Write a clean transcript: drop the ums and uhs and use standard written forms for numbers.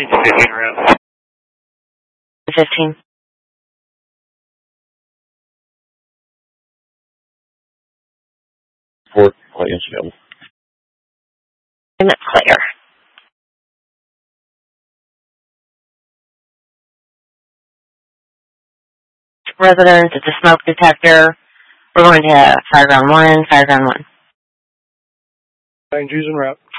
It's 15 route. 15. Fort Lansfield. And it's clear. Residents, it's a smoke detector. We're going to fire ground 1, fire ground 1. Changes en route.